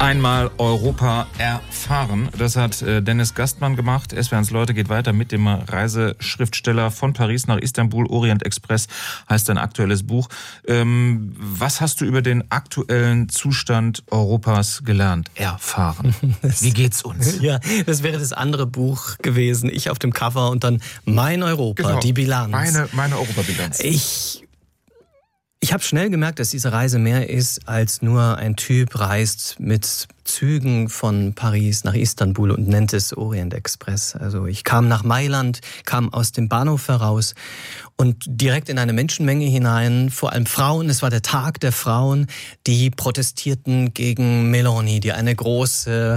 Einmal Europa erfahren. Das hat Dennis Gastmann gemacht. SWR1 Leute geht weiter mit dem Reiseschriftsteller von Paris nach Istanbul. Orient Express heißt sein aktuelles Buch. Was hast du über den aktuellen Zustand Europas gelernt? Erfahren. Wie geht's uns? Ja, das wäre das andere Buch gewesen. Ich auf dem Cover und dann Mein Europa, genau, die Bilanz. Meine Europabilanz. Ich habe schnell gemerkt, dass diese Reise mehr ist, als nur ein Typ reist mit Zügen von Paris nach Istanbul und nennt es Orient Express. Also ich kam nach Mailand, kam aus dem Bahnhof heraus und direkt in eine Menschenmenge hinein, vor allem Frauen. Es war der Tag der Frauen, die protestierten gegen Meloni, die eine große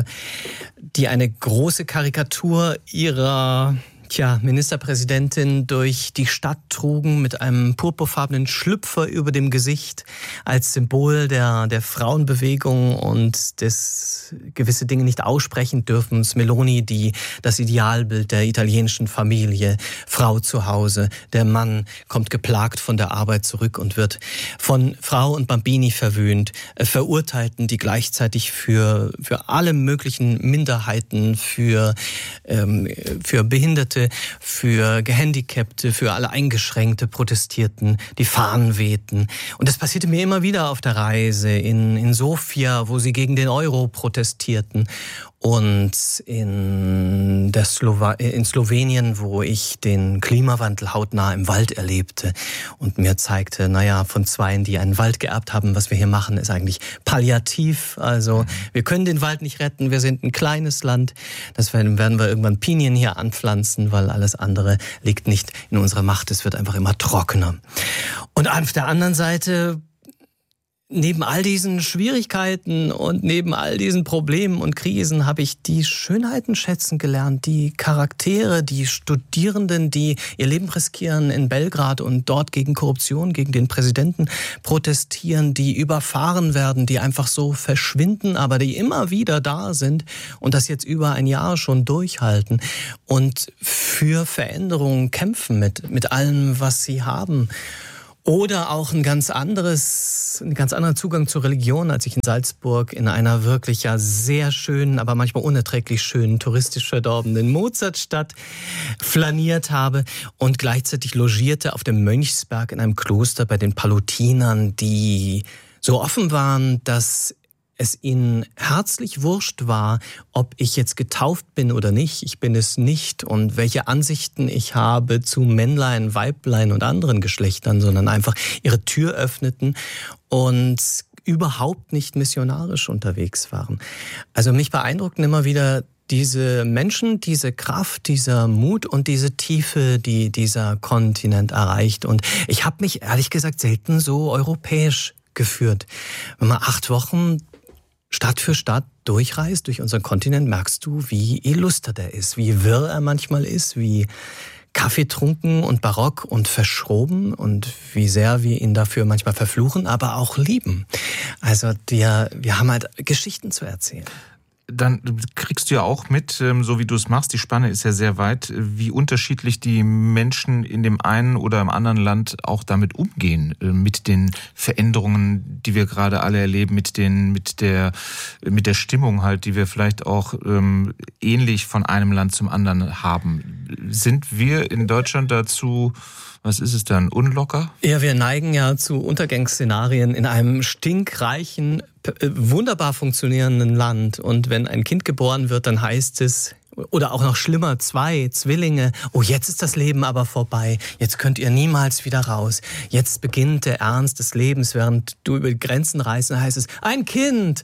Karikatur ihrer Ministerpräsidentin durch die Stadt trugen mit einem purpurfarbenen Schlüpfer über dem Gesicht als Symbol der Frauenbewegung und des gewisse Dinge nicht aussprechen dürfen. Meloni, das Idealbild der italienischen Familie, Frau zu Hause, der Mann kommt geplagt von der Arbeit zurück und wird von Frau und Bambini verwöhnt, Verurteilten, die gleichzeitig für alle möglichen Minderheiten, für Behinderte, für Gehandicapte, für alle Eingeschränkte protestierten, die Fahnen wehten. Und das passierte mir immer wieder auf der Reise in Sofia, wo sie gegen den Euro protestierten, und in Slowenien, wo ich den Klimawandel hautnah im Wald erlebte und mir zeigte, von Zweien, die einen Wald geerbt haben, was wir hier machen, ist eigentlich palliativ. Also wir können den Wald nicht retten, wir sind ein kleines Land. Deswegen werden wir irgendwann Pinien hier anpflanzen, weil alles andere liegt nicht in unserer Macht. Es wird einfach immer trockener. Und auf der anderen Seite, neben all diesen Schwierigkeiten und neben all diesen Problemen und Krisen habe ich die Schönheiten schätzen gelernt, die Charaktere, die Studierenden, die ihr Leben riskieren in Belgrad und dort gegen Korruption, gegen den Präsidenten protestieren, die überfahren werden, die einfach so verschwinden, aber die immer wieder da sind und das jetzt über ein Jahr schon durchhalten und für Veränderungen kämpfen mit allem, was sie haben. Oder auch ein ganz anderer Zugang zur Religion, als ich in Salzburg in einer wirklich sehr schönen, aber manchmal unerträglich schönen, touristisch verdorbenen Mozartstadt flaniert habe und gleichzeitig logierte auf dem Mönchsberg in einem Kloster bei den Palutinern, die so offen waren, dass es ihnen herzlich wurscht war, ob ich jetzt getauft bin oder nicht. Ich bin es nicht. Und welche Ansichten ich habe zu Männlein, Weiblein und anderen Geschlechtern, sondern einfach ihre Tür öffneten und überhaupt nicht missionarisch unterwegs waren. Also mich beeindruckten immer wieder diese Menschen, diese Kraft, dieser Mut und diese Tiefe, die dieser Kontinent erreicht. Und ich habe mich ehrlich gesagt selten so europäisch gefühlt. Wenn man 8 Wochen Stadt für Stadt durchreist durch unseren Kontinent, merkst du, wie illuster der ist, wie wirr er manchmal ist, wie kaffeetrunken und barock und verschroben und wie sehr wir ihn dafür manchmal verfluchen, aber auch lieben. Also wir haben halt Geschichten zu erzählen. Dann kriegst du ja auch mit, so wie du es machst, die Spanne ist ja sehr weit, wie unterschiedlich die Menschen in dem einen oder im anderen Land auch damit umgehen, mit den Veränderungen, die wir gerade alle erleben, mit der Stimmung halt, die wir vielleicht auch ähnlich von einem Land zum anderen haben. Sind wir in Deutschland dazu, was ist es dann, unlocker? Ja, wir neigen ja zu Untergangsszenarien in einem stinkreichen, wunderbar funktionierenden Land. Und wenn ein Kind geboren wird, dann heißt es, oder auch noch schlimmer, 2 Zwillinge, oh, jetzt ist das Leben aber vorbei, jetzt könnt ihr niemals wieder raus. Jetzt beginnt der Ernst des Lebens, während du über die Grenzen reist, dann heißt es, ein Kind,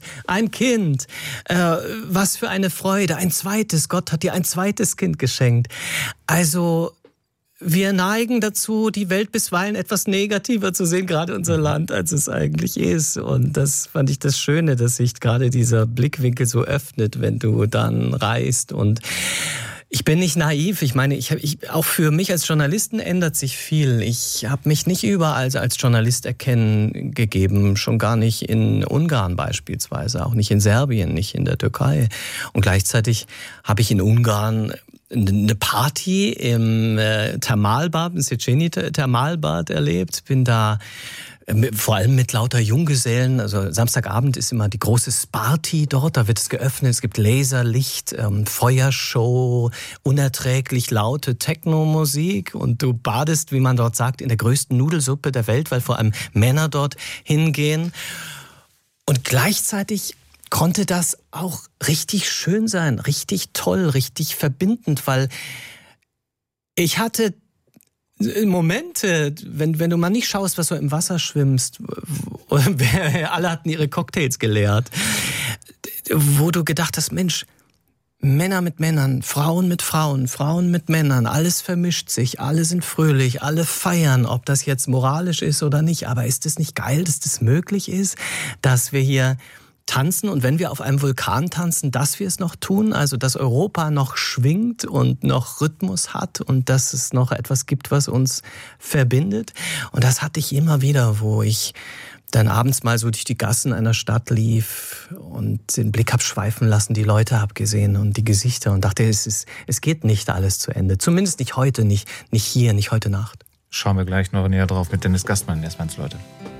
was für eine Freude, ein zweites, Gott hat dir ein zweites Kind geschenkt. Also wir neigen dazu, die Welt bisweilen etwas negativer zu sehen, gerade unser Land, als es eigentlich ist. Und das fand ich das Schöne, dass sich gerade dieser Blickwinkel so öffnet, wenn du dann reist. Und ich bin nicht naiv. Ich meine, auch für mich als Journalisten ändert sich viel. Ich habe mich nicht überall als Journalist erkennen gegeben, schon gar nicht in Ungarn beispielsweise, auch nicht in Serbien, nicht in der Türkei. Und gleichzeitig habe ich in Ungarn eine Party im Thermalbad, im Szechenyi-Thermalbad erlebt. Bin da vor allem mit lauter Junggesellen. Also Samstagabend ist immer die große Sparty dort. Da wird es geöffnet. Es gibt Laserlicht, Feuershow, unerträglich laute Techno-Musik. Und du badest, wie man dort sagt, in der größten Nudelsuppe der Welt, weil vor allem Männer dort hingehen. Und gleichzeitig konnte das auch richtig schön sein, richtig toll, richtig verbindend, weil ich hatte Momente, wenn du mal nicht schaust, was so im Wasser schwimmst, alle hatten ihre Cocktails geleert, wo du gedacht hast, Mensch, Männer mit Männern, Frauen mit Frauen, Frauen mit Männern, alles vermischt sich, alle sind fröhlich, alle feiern, ob das jetzt moralisch ist oder nicht. Aber ist es nicht geil, dass das möglich ist, dass wir hier tanzen und wenn wir auf einem Vulkan tanzen, dass wir es noch tun, also dass Europa noch schwingt und noch Rhythmus hat und dass es noch etwas gibt, was uns verbindet. Und das hatte ich immer wieder, wo ich dann abends mal so durch die Gassen einer Stadt lief und den Blick hab schweifen lassen, die Leute hab gesehen und die Gesichter und dachte, es geht nicht alles zu Ende. Zumindest nicht heute, nicht hier, nicht heute Nacht. Schauen wir gleich noch näher drauf mit Dennis Gastmann. Erstmal ins Leute.